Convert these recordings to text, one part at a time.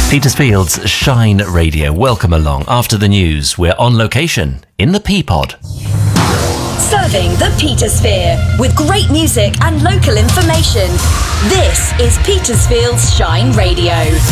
Petersfield's Shine Radio. Welcome along. After the news, we're on location in the Peapod. Serving the Petersphere with great music and local information. This is Petersfield's Shine Radio.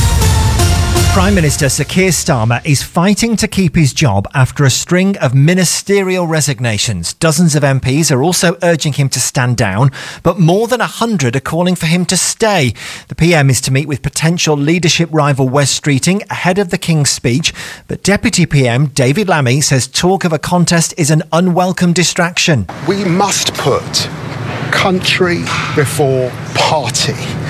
Prime Minister Sir Keir Starmer is fighting to keep his job after a string of ministerial resignations. Dozens of MPs are also urging him to stand down, but more than 100 are calling for him to stay. The PM is to meet with potential leadership rival Wes Streeting ahead of the King's speech, but Deputy PM David Lammy says talk of a contest is an unwelcome distraction. We must put country before party.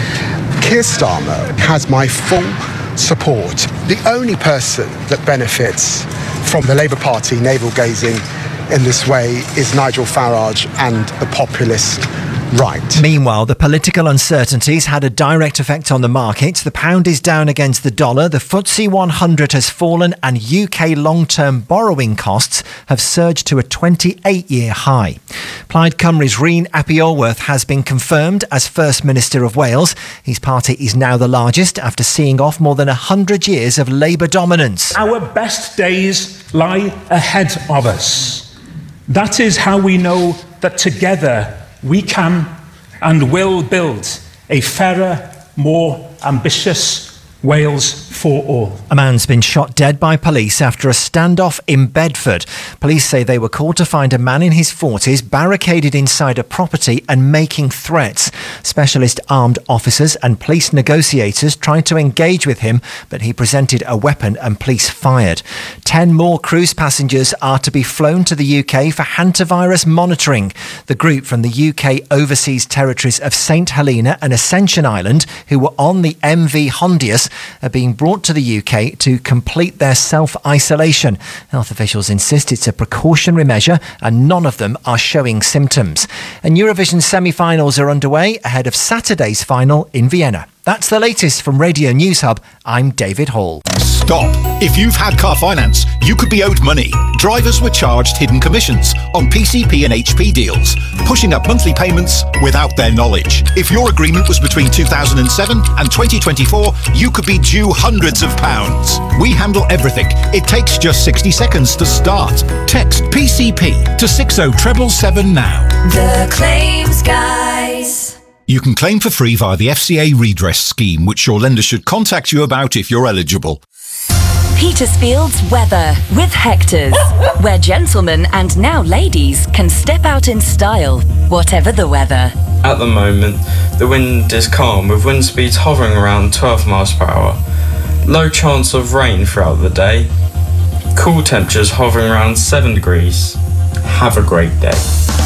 Keir Starmer has my full support. The only person that benefits from the Labour Party navel-gazing in this way is Nigel Farage and the populist right. Meanwhile, the political uncertainties had a direct effect on the markets. The pound is down against the dollar, the FTSE 100 has fallen, and UK long-term borrowing costs have surged to a 28-year high. Plaid Cymru's Rhyn ap Iorwerth has been confirmed as First Minister of Wales. His party is now the largest after seeing off more than 100 years of Labour dominance. Our best days lie ahead of us. That is how we know that together we can and will build a fairer, more ambitious Wales for all. A man's been shot dead by police after a standoff in Bedford. Police say they were called to find a man in his 40s barricaded inside a property and making threats. Specialist armed officers and police negotiators tried to engage with him, but he presented a weapon and police fired. 10 more cruise passengers are to be flown to the UK for hantavirus monitoring. The group from the UK overseas territories of St Helena and Ascension Island, who were on the MV Hondius, are being brought to the UK to complete their self-isolation. Health officials insist it's a precautionary measure and none of them are showing symptoms. And Eurovision semi-finals are underway ahead of Saturday's final in Vienna. That's the latest from Radio News Hub. I'm David Hall. Stop. If you've had car finance, you could be owed money. Drivers were charged hidden commissions on PCP and HP deals, pushing up monthly payments without their knowledge. If your agreement was between 2007 and 2024, you could be due hundreds of pounds. We handle everything. It takes just 60 seconds to start. Text PCP to 60777 now. The Claims Guys. You can claim for free via the FCA redress scheme, which your lender should contact you about if you're eligible. Petersfield's weather with Hector's, where gentlemen and now ladies can step out in style, whatever the weather. At the moment, the wind is calm with wind speeds hovering around 12 miles per hour. Low chance of rain throughout the day. Cool temperatures hovering around 7 degrees. Have a great day.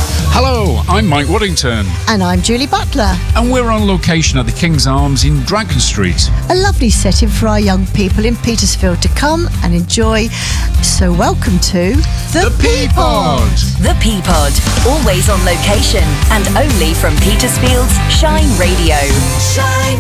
Hello, I'm Mike Waddington. And I'm Julie Butler. And we're on location at the King's Arms in Dragon Street. A lovely setting for our young people in Petersfield to come and enjoy. So welcome to The Peapod. The Peapod, always on location and only from Petersfield's Shine Radio. Shine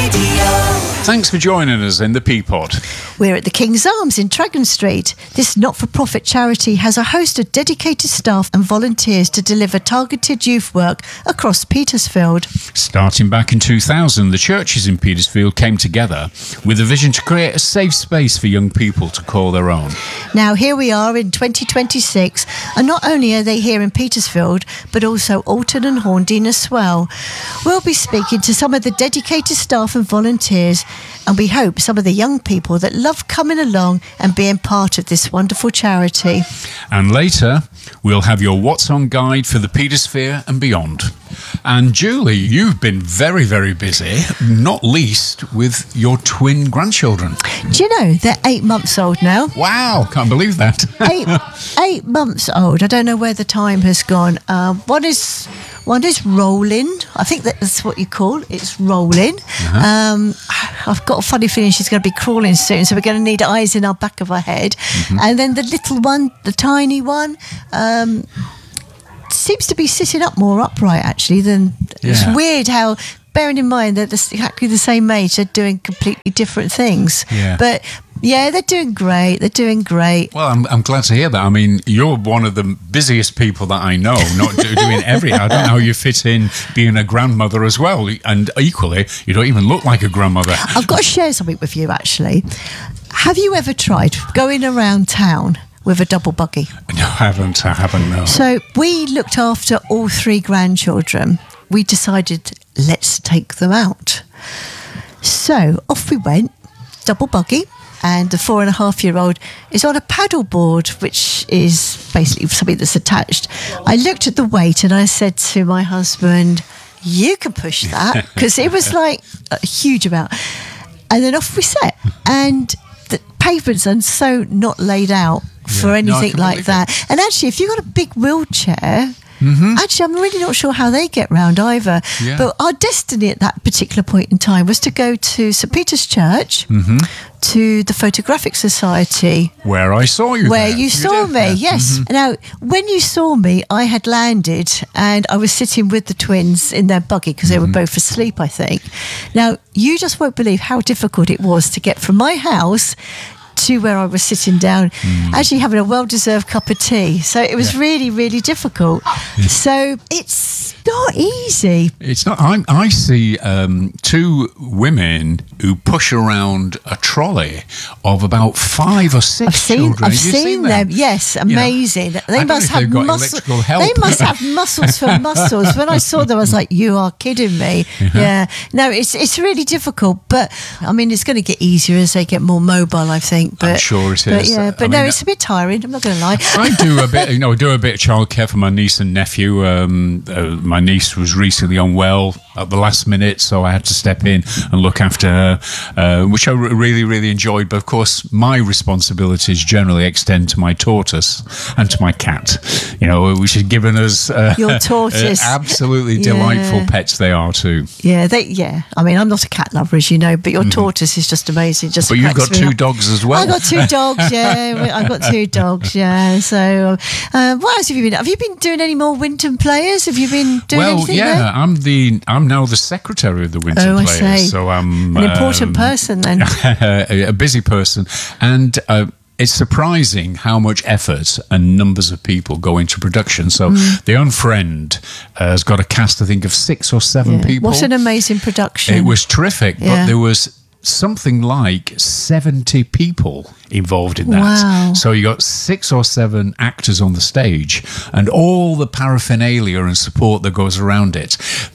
Radio. Thanks for joining us in The Peapod. We're at the King's Arms in Dragon Street. This not-for-profit charity has a host of dedicated staff and volunteers to deliver targeted youth work across Petersfield. Starting back in 2000, the churches in Petersfield came together with a vision to create a safe space for young people to call their own. Now here we are in 2026, and not only are they here in Petersfield, but also Alton and Horndine as well. We'll be speaking to some of the dedicated staff and volunteers, and we hope some of the young people that love coming along and being part of this wonderful charity. And later, we'll have your What's On guide for the Petersphere and beyond. And Julie, you've been very, very busy, not least with your twin grandchildren. Do you know, they're 8 months old now. Wow, can't believe that. 8 months old. I don't know where the time has gone. One is rolling. I think that's what you call it. It's rolling. I've got a funny feeling she's going to be crawling soon, so we're going to need eyes in our back of our head. And then the little one, the tiny one, seems to be sitting up more upright, actually, than... Yeah. It's weird how... Bearing in mind that they're exactly the same age, they're doing completely different things. Yeah. But Yeah, they're doing great. They're doing great. Well, I'm glad to hear that. I mean, you're one of the busiest people that I know, not doing everything. I don't know how you fit in being a grandmother as well. And equally, you don't even look like a grandmother. I've got to share something with you, actually. Have you ever tried going around town with a double buggy? No, I haven't, no. So we looked after all 3 grandchildren. We decided, let's take them out. So off we went, double buggy, and the 4.5-year-old is on a paddle board, which is basically something that's attached. I looked at the weight and I said to my husband, you can push that, because it was like a huge amount. And then off we set. And the pavements are so not laid out for anything like that. And actually, if you've got a big wheelchair... Actually, I'm really not sure how they get round either. Yeah. But our destiny at that particular point in time was to go to St Peter's Church, to the Photographic Society. Where I saw you. Where you saw me, yes. Now, when you saw me, I had landed and I was sitting with the twins in their buggy because they were both asleep, I think. Now, you just won't believe how difficult it was to get from my house to where I was sitting down, actually having a well-deserved cup of tea. So it was really, really difficult. So it's not easy. It's not. I see 2 women who push around a trolley of about 5 or 6 children. I've seen them. Yes, amazing. They must have muscles. They must have muscles for muscles. When I saw them, I was like, "You are kidding me." Yeah. No, it's really difficult, but I mean, it's going to get easier as they get more mobile, I think. But, I'm sure it is. But it's a bit tiring. I'm not going to lie. I do a bit. I do a bit of childcare for my niece and nephew. My niece was recently unwell at the last minute, so I had to step in and look after her, which I really, really enjoyed. But of course, my responsibilities generally extend to my tortoise and to my cat. Which has given us your tortoise. Absolutely delightful pets they are too. Yeah, I mean, I'm not a cat lover, as you know, but your tortoise is just amazing. But you've got 2 dogs as well. I've got 2 dogs. Yeah, I've got 2 dogs. Yeah. So, what else have you been? Have you been doing any more Winton Players? Have you been doing anything? Yeah, I'm now the secretary of the Winton Players. I see. So I'm an important person then. A busy person, and it's surprising how much effort and numbers of people go into production. So The Unfriend has got a cast, I think, of 6 or 7 people. What an amazing production. It was terrific, but there was something like 70 people involved in that. Wow. So you got 6 or 7 actors on the stage and all the paraphernalia and support that goes around it.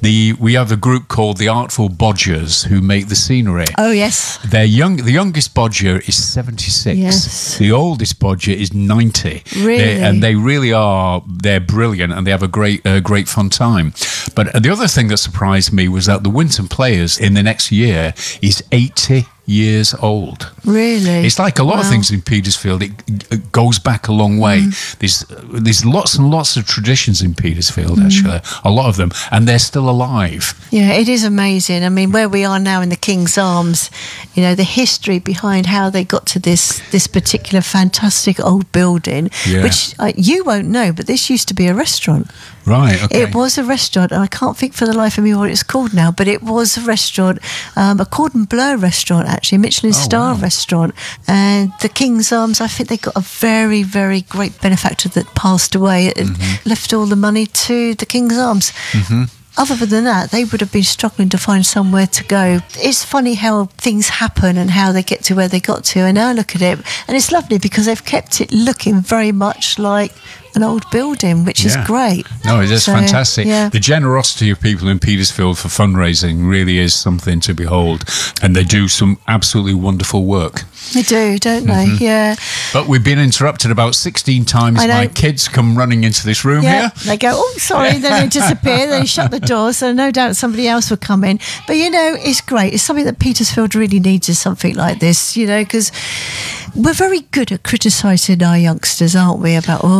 We have a group called the Artful Bodgers who make the scenery. Oh, yes. The youngest Bodger is 76. Yes. The oldest Bodger is 90. Really? They really are, they're brilliant and they have a great fun time. But the other thing that surprised me was that the Winton Players in the next year is 80 years old. Really? It's like a lot of things in Petersfield. It goes back a long way. There's lots and lots of traditions in Petersfield, actually. A lot of them. And they're still alive. Yeah, it is amazing. I mean, where we are now in the King's Arms, the history behind how they got to this particular fantastic old building, which you won't know, but this used to be a restaurant. Right, okay. It was a restaurant, and I can't think for the life of me what it's called now, but it was a restaurant, a Cordon Bleu restaurant, actually, a Michelin star restaurant. And the King's Arms, I think they got a very, very great benefactor that passed away and left all the money to the King's Arms. Other than that, they would have been struggling to find somewhere to go. It's funny how things happen and how they get to where they got to. And now look at it. And it's lovely because they've kept it looking very much like an old building, which is great. No, it is fantastic. Yeah. The generosity of people in Petersfield for fundraising really is something to behold. And they do some absolutely wonderful work. They do, don't they? Yeah. But we've been interrupted about 16 times. My kids come running into this room here. They go, oh, sorry, then they disappear, they shut the door, so no doubt somebody else will come in. But, it's great. It's something that Petersfield really needs, is something like this, because we're very good at criticising our youngsters, aren't we? About,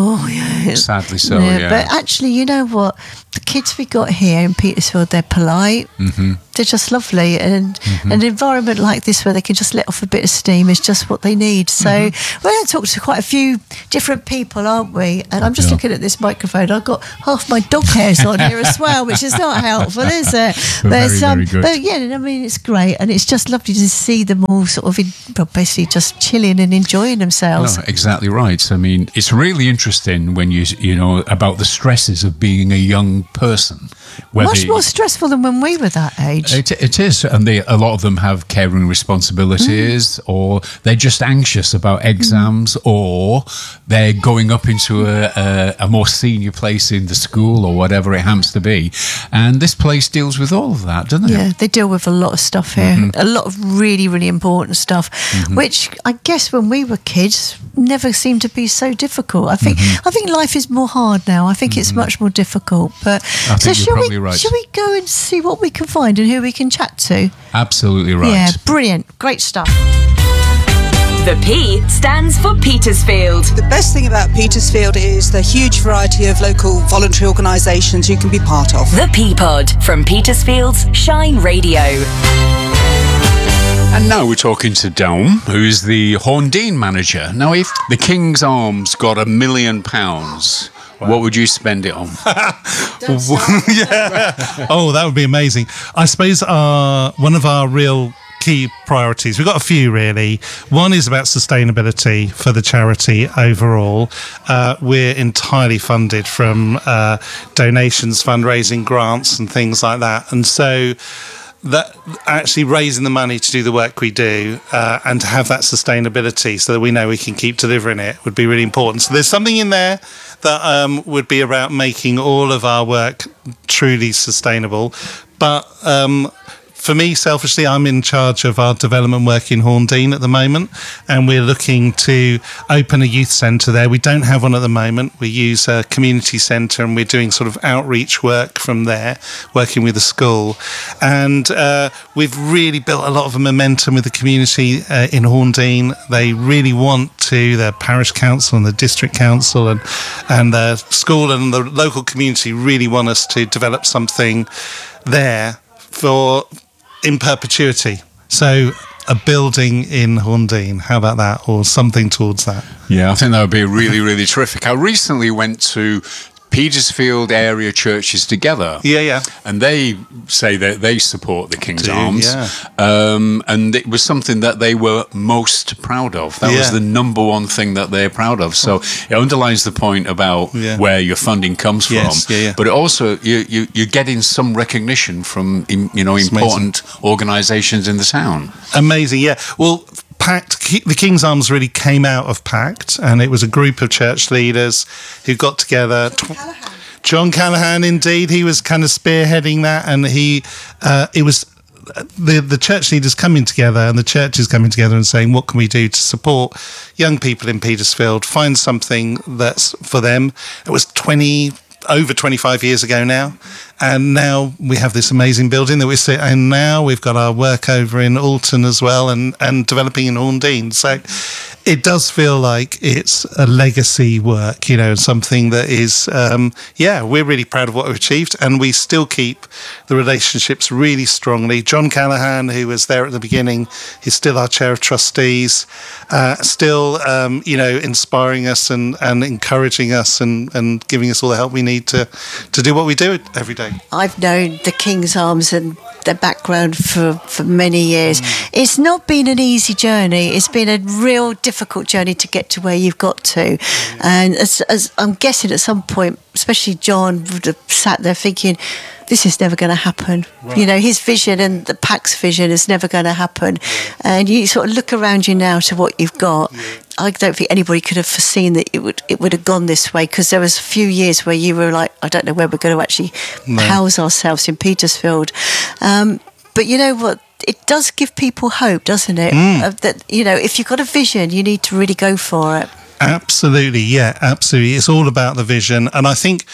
Sadly so, yeah. But actually, you know what? The kids we got here in Petersfield, they're polite. Mm-hmm. They're just lovely. And an environment like this where they can just let off a bit of steam is just what they need. So we're going to talk to quite a few different people, aren't we? And I'm just looking at this microphone. I've got half my dog hairs on here as well, which is not helpful, is it? Very good. But yeah, I mean, it's great. And it's just lovely to see them all sort of basically just chilling and enjoying themselves. No, exactly right. I mean, it's really interesting when you know about the stresses of being a young person. Much more stressful than when we were that age. It is, and a lot of them have caring responsibilities, or they're just anxious about exams, or they're going up into a more senior place in the school or whatever it happens to be. And this place deals with all of that, doesn't it? Yeah, they deal with a lot of stuff here, a lot of really, really important stuff, which I guess when we were kids never seemed to be so difficult. I think life is more hard now. I think it's much more difficult. But I think you're probably right. Shall we go and see what we can find and who we can chat to? Absolutely right. Yeah, brilliant. Great stuff. The P stands for Petersfield. The best thing about Petersfield is the huge variety of local voluntary organisations you can be part of. The P-Pod from Petersfield's Shine Radio. And now we're talking to Dom, who's the Horndean manager. Now, if the King's Arms got £1 million, what would you spend it on? Yeah. Oh, that would be amazing. I suppose one of our real key priorities, we've got a few really. One is about sustainability for the charity overall. We're entirely funded from donations, fundraising, grants and things like that. And so that actually raising the money to do the work we do and to have that sustainability so that we know we can keep delivering it would be really important. So there's something in there that would be about making all of our work truly sustainable. But for me, selfishly, I'm in charge of our development work in Horndean at the moment, and we're looking to open a youth centre there. We don't have one at the moment. We use a community centre, and we're doing sort of outreach work from there, working with the school. And we've really built a lot of momentum with the community in Horndean. They really want to, the parish council and the district council and the school and the local community really want us to develop something there in perpetuity. So a building in Horndean, how about that? Or something towards that. Yeah, I think that would be really, really terrific. I recently went to Petersfield area churches together. Yeah. And they say that they support the King's Arms. Yeah. And it was something that they were most proud of. That was the number one thing that they're proud of. So it underlines the point about where your funding comes from. Yeah. But it also, you're getting some recognition from important organisations in the town. Amazing, yeah. Well, PACT, the King's Arms really came out of PACT, and it was a group of church leaders who got together. John Callaghan, indeed, he was kind of spearheading that, and it was the church leaders coming together and the churches coming together and saying, what can we do to support young people in Petersfield, find something that's for them. It was over 25 years ago now, and now we have this amazing building that we sit in now. We've got our work over in Alton as well, and developing in Horndean. So it does feel like it's a legacy work, something that is, we're really proud of what we've achieved, and we still keep the relationships really strongly. John Callaghan, who was there at the beginning, is still our chair of trustees, still, inspiring us and encouraging us and giving us all the help we need to do what we do every day. I've known the King's Arms and their background for many years. It's not been an easy journey. It's been a real difficult journey to get to where you've got to. And as I'm guessing at some point, especially John would have sat there thinking, this is never going to happen. Right. His vision and the PAC's vision is never going to happen. And you sort of look around you now to what you've got. I don't think anybody could have foreseen that it would have gone this way, because there was a few years where you were like, I don't know where we're going to actually house ourselves in Petersfield. But you know what? It does give people hope, doesn't it? That, if you've got a vision, you need to really go for it. Absolutely, yeah, absolutely. It's all about the vision. And I think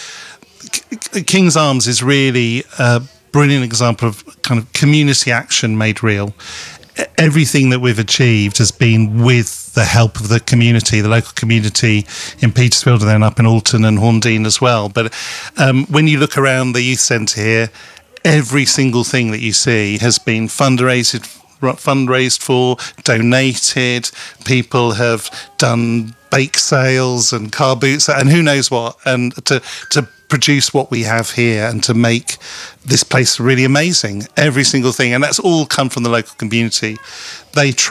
King's Arms is really a brilliant example of kind of community action made real. everything that we've achieved has been with the help of the community, the local community in Petersfield, and then up in Alton and Horndean as well. But when you look around the youth centre here, every single thing that you see has been fundraised for, donated. People have done bake sales and car boots and who knows what, and to produce what we have here and to make this place really amazing. Every single thing, and that's all come from the local community. They